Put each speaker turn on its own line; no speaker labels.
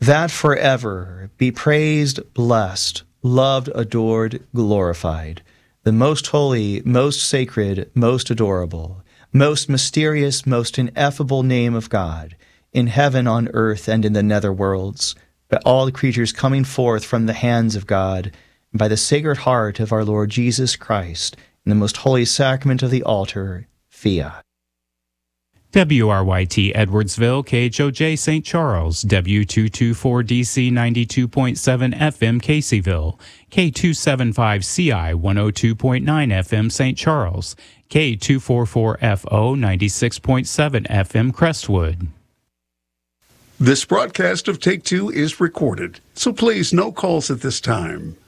that forever be praised, blessed, loved, adored, glorified, the most holy, most sacred, most adorable, most mysterious, most ineffable name of God, in heaven, on earth, and in the nether worlds, by all creatures coming forth from the hands of God, and by the Sacred Heart of our Lord Jesus Christ, in the most holy sacrament of the altar, fiat.
WRYT Edwardsville, KHOJ St. Charles, W224DC 92.7 FM Caseyville, K275CI 102.9 FM St. Charles, K244FO 96.7 FM Crestwood.
This broadcast of Take Two is recorded, so please no calls at this time.